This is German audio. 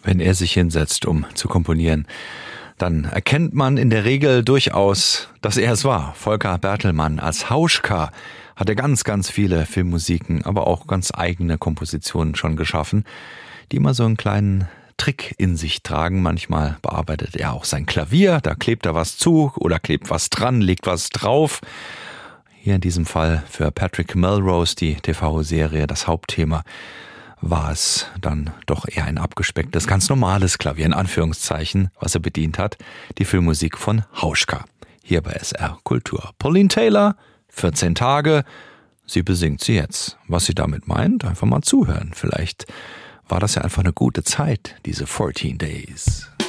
Wenn er sich hinsetzt, um zu komponieren, dann erkennt man in der Regel durchaus, dass er es war. Volker Bertelmann als Hauschka hat er ganz, ganz viele Filmmusiken, aber auch ganz eigene Kompositionen schon geschaffen, die immer so einen kleinen Trick in sich tragen. Manchmal bearbeitet er auch sein Klavier, da klebt er was zu oder klebt was dran, legt was drauf. Hier in diesem Fall für Patrick Melrose, die TV-Serie, das Hauptthema, war es dann doch eher ein abgespecktes, ganz normales Klavier, in Anführungszeichen, was er bedient hat, die Filmmusik von Hauschka, hier bei SR Kultur. Pauline Taylor, 14 Tage, sie besingt sie jetzt. Was sie damit meint, einfach mal zuhören. Vielleicht war das ja einfach eine gute Zeit, diese 14 Days.